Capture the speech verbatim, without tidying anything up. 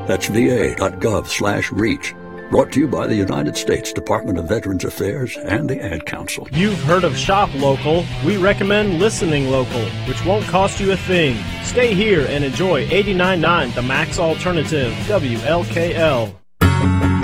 That's va.gov slash reach. Brought to you by the United States Department of Veterans Affairs and the Ad Council. You've heard of Shop Local. We recommend listening local, which won't cost you a thing. Stay here and enjoy eighty-nine point nine The Max Alternative, W L K L.